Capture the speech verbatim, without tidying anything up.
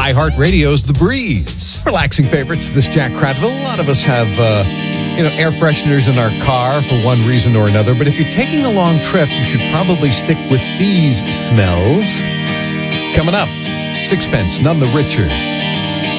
iHeartRadio's The Breeze. Relaxing favorites, this Jack Cradville. A lot of us have, uh, you know, air fresheners in our car for one reason or another. But if you're taking a long trip, you should probably stick with these smells. Coming up, Sixpence, None the Richer.